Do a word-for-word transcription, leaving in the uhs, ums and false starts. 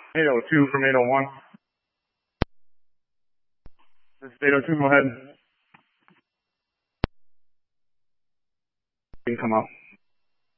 eight oh two from eight oh one. This is eight oh two, go ahead. You can come up.